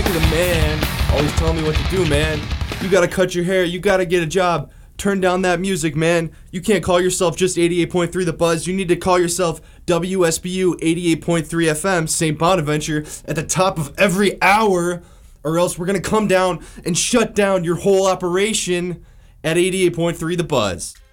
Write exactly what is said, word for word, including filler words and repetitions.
sick of the man always telling me what to do, man. You gotta cut your hair, you gotta get a job. Turn down that music, man. You can't call yourself just eighty-eight point three The Buzz. You need to call yourself W S B U eighty-eight point three F M, Saint Bonaventure, at the top of every hour, or else we're gonna come down and shut down your whole operation at eighty-eight point three The Buzz.